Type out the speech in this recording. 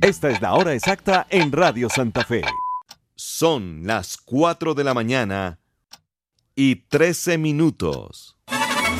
Esta es la hora exacta en Radio Santa Fe. Son las 4 de la mañana y 13 minutos.